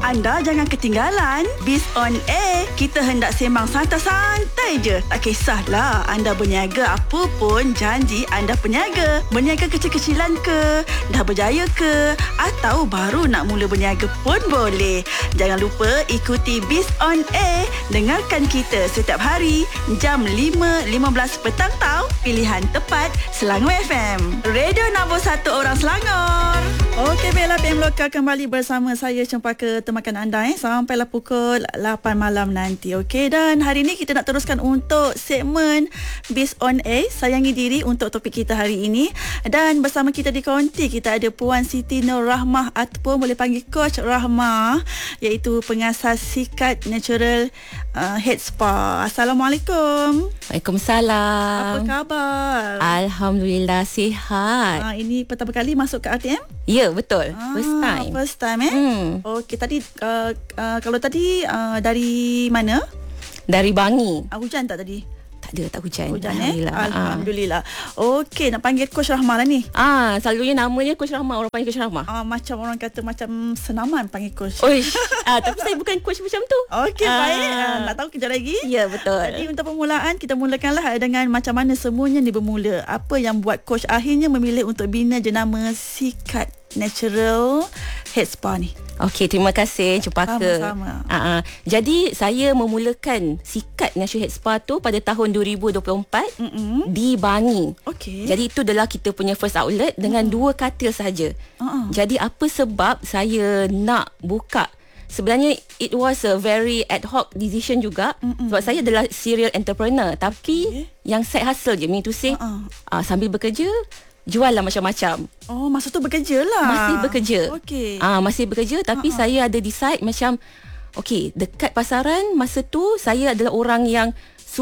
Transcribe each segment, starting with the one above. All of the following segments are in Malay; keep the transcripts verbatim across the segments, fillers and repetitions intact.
Anda jangan ketinggalan Biz on Air. Kita hendak sembang santai-santai je. Tak kisahlah anda berniaga apa pun, janji anda peniaga. Berniaga kecil-kecilan ke, dah berjaya ke, atau baru nak mula berniaga pun boleh. Jangan lupa ikuti Biz on Air. Dengarkan kita setiap hari jam lima lima belas petang tau. Pilihan tepat Selangor F M. Radio nombor satu orang Selangor. Okey, baiklah P M Lokal kembali bersama saya Cempaka temakan anda eh sampailah pukul lapan malam nanti. Okey, dan hari ini kita nak teruskan untuk segmen Biz on Air, sayangi diri untuk topik kita hari ini. Dan bersama kita di konti kita ada Puan Siti Nur Rahmah ataupun boleh panggil Coach Rahmah, iaitu pengasas Sikat Natural uh, Head Spa. Assalamualaikum. Waalaikumsalam. Apa khabar? Alhamdulillah sihat. Ah, ini pertama kali masuk ke R T M? Ya, betul. Ah, First time. First time eh? Hmm. Okey, tadi uh, uh, kalau tadi uh, dari mana? Dari Bangi. Uh, hujan tak tadi? Tak ada, tak hujan. Hujan Alhamdulillah. eh? Alhamdulillah. Okey, nak panggil Coach Rahmah lah ni. Ah, selalunya namanya Coach Rahmah, orang panggil Coach Rahmah. Ah, macam orang kata macam senaman panggil Coach. Oish. ah, tapi saya bukan coach macam tu. Okey, Ah. baik. Uh, nak tahu kejap lagi? Ya, betul. Jadi untuk permulaan, kita mulakanlah dengan macam mana semuanya ni bermula. Apa yang buat Coach akhirnya memilih untuk bina jenama Sikat Natural Head Spa ni? Okey, terima kasih Cempaka. Sama-sama. Uh, jadi saya memulakan Sikat Natural Head Spa tu pada tahun dua ribu dua puluh empat Mm-mm. di Bangi. Okey. Jadi itu adalah kita punya first outlet dengan mm. dua katil sahaja. Uh-uh. Jadi apa sebab saya nak buka? Sebenarnya it was a very ad hoc decision juga. Mm-mm. Sebab saya adalah serial entrepreneur, tapi Okay. yang side hustle je, mean to say Uh-uh. uh, sambil bekerja jual lah macam-macam. Oh, masa tu bekerja lah. Masih bekerja. Okey. Ah, masih bekerja tapi uh-uh. saya ada decide macam okey, dekat pasaran masa tu saya adalah orang yang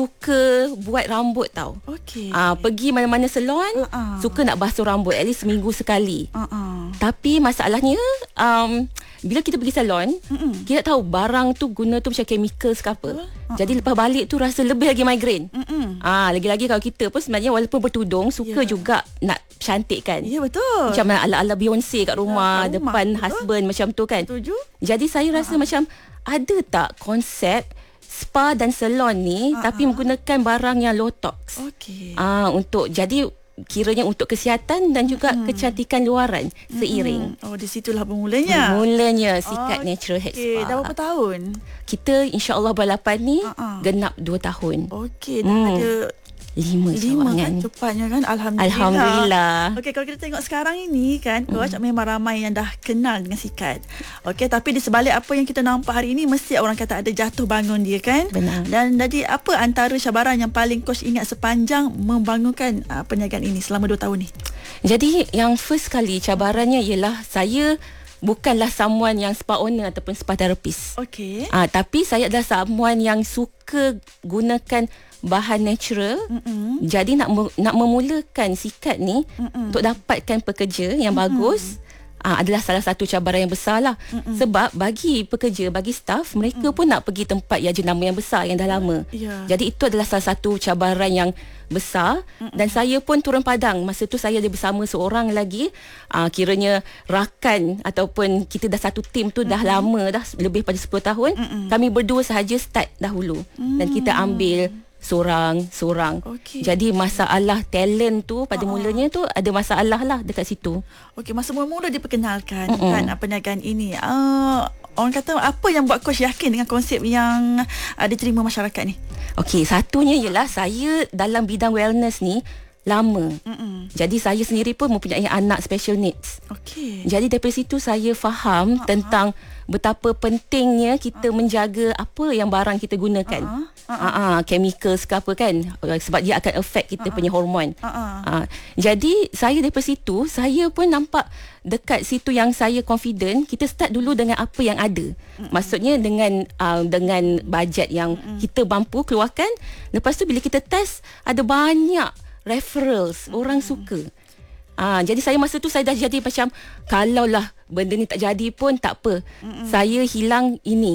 suka buat rambut tau. Okey. Ah, pergi mana-mana salon, Uh-uh. suka nak basuh rambut at least seminggu sekali. Uh-uh. Tapi masalahnya um, bila kita pergi salon, Mm-mm. kita tak tahu barang tu guna tu macam chemical ke apa. Uh-uh. Jadi lepas balik tu rasa lebih lagi migraine. Mm-mm. Ah, lagi-lagi kalau kita pun sebenarnya walaupun bertudung suka Ya. juga nak cantik kan. Ya, betul. Macam ala-ala Beyonce kat rumah, kat rumah, depan betul. husband macam tu kan. Setuju? Jadi saya rasa Ha-ha. macam ada tak konsep spa dan salon ni Ha-ha. tapi menggunakan barang yang low tox. Okey. Ah, untuk jadi kiranya untuk kesihatan dan juga Mm-mm. kecantikan luaran seiring. Mm-mm. Oh, di situlah bermulanya. Mulanya Sikat Okey. Natural Head Okey, Spa. dah berapa tahun? Kita insya-Allah bulan lapan ni Ha-ha. genap dua tahun. Okey, dah Hmm. ada Lima lima cawangan. kan, cepatnya kan. Alhamdulillah. Alhamdulillah. Okey, kalau kita tengok sekarang ini kan, Coach, mm. memang ramai yang dah kenal dengan Sikat. Okey, tapi di sebalik apa yang kita nampak hari ini, mesti orang kata ada jatuh bangun dia kan. Benar. Dan jadi apa antara cabaran yang paling Coach ingat sepanjang membangunkan uh, perniagaan ini selama dua tahun ni? Jadi yang first kali cabarannya ialah saya bukanlah someone yang spa owner ataupun spa therapist. Okey. Ah, tapi saya adalah someone yang suka gunakan bahan natural. Mm-mm. Jadi nak me- nak memulakan Sikat ni Mm-mm. untuk dapatkan pekerja yang Mm-mm. bagus ah, adalah salah satu cabaran yang besar lah. Mm-mm. Sebab bagi pekerja, bagi staff, mereka Mm-mm. pun nak pergi tempat yang jenama yang besar yang dah lama. Ya. Jadi itu adalah salah satu cabaran yang besar. Mm-mm. Dan saya pun turun padang. Masa tu saya ada bersama seorang lagi, uh, kiranya rakan ataupun kita dah satu tim tu dah Mm-mm. lama dah, lebih pada sepuluh tahun. Mm-mm. Kami berdua sahaja start dahulu. Mm. Dan kita ambil sorang-sorang. Okey. Jadi masalah talent tu pada Ha-ha. mulanya tu ada masalah lah dekat situ. Okey, masa mula-mula diperkenalkan Mm-mm. kan perniagaan ini. Uh, orang kata apa yang buat Coach yakin dengan konsep yang uh, diterima masyarakat ni? Okey, satunya ialah saya dalam bidang wellness ni lama. Mm-mm. Jadi saya sendiri pun mempunyai anak special needs. Okey. Jadi daripada situ saya faham uh-huh. tentang betapa pentingnya kita uh-huh. menjaga apa yang barang kita gunakan. Uh-huh. Uh-huh. Uh-huh. Chemicals ke apa kan, sebab dia akan affect kita uh-huh. punya hormon. Uh-huh. Uh, jadi saya daripada situ saya pun nampak dekat situ yang saya confident, kita start dulu dengan apa yang ada. Uh-huh. Maksudnya dengan uh, dengan bajet yang uh-huh. kita mampu keluarkan. Lepas tu bila kita test ada banyak referrals, uh-huh. orang suka. Ah, jadi saya masa tu saya dah jadi macam kalaulah benda ni tak jadi pun tak apa. Mm-mm. Saya hilang ini.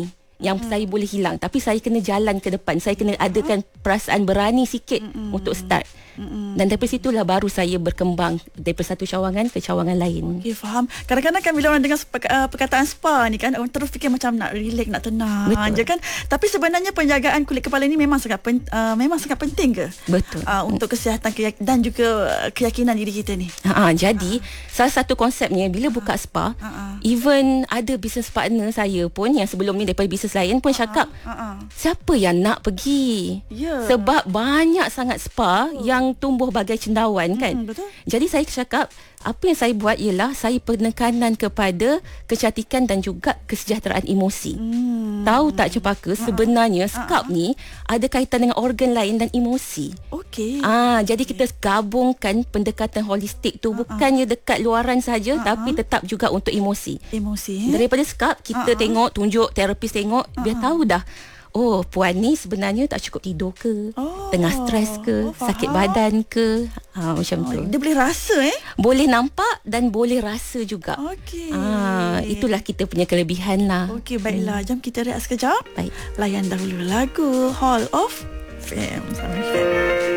yang mm. saya boleh hilang, tapi saya kena jalan ke depan. Saya kena adakan perasaan berani sikit mm. untuk start. Mm-mm. Dan daripada situlah baru saya berkembang daripada satu cawangan ke cawangan lain. Okey, faham. Kadang-kadang kan bila orang dengar perk- uh, perkataan spa ni kan, orang terus fikir macam nak relax, nak tenang. Betul. Je kan. Tapi sebenarnya penjagaan kulit kepala ni memang sangat pen, uh, memang sangat penting ke? Betul. Uh, untuk kesihatan keyak- dan juga keyakinan diri kita ni. Ha, jadi ha. salah satu konsepnya bila buka spa, ha. even ada business partner saya pun yang sebelum ni daripada bisnes lain pun cakap, ha. Ha. siapa yang nak pergi? Yeah. Sebab banyak sangat spa oh. yang tumbuh bagai cendawan kan. Hmm, betul. Jadi saya cakap, apa yang saya buat ialah saya penekanan kepada kecantikan dan juga kesejahteraan emosi. Hmm. Tahu tak Cepaka, sebenarnya uh-huh. scalp uh-huh. ni ada kaitan dengan organ lain dan emosi. Okey. Ah, jadi kita gabungkan pendekatan holistik tu, uh-huh. bukannya dekat luaran saja uh-huh. tapi tetap juga untuk emosi. Emosi. Eh? Daripada scalp kita uh-huh. tengok, tunjuk terapis tengok, uh-huh. biar tahu dah. Oh, puan ni sebenarnya tak cukup tidur ke? Oh, tengah stres ke? Oh, sakit badan ke? Ha, macam oh, tu. Dia boleh rasa eh? Boleh nampak dan boleh rasa juga. Okey. Ha, itulah kita punya kelebihan lah. Okey, baiklah. Hmm. Jom kita rehat sekejap. Baik. Layan dahulu lagu Hall of Fame. Selamat